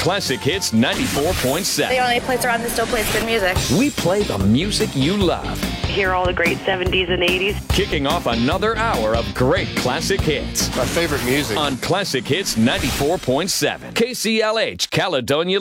Classic Hits 94.7. The only place around that still plays good music. We play the music you love. Hear all the great 70s and 80s. Kicking off another hour of great classic hits. My favorite music. On Classic Hits 94.7. KCLH, Caledonia.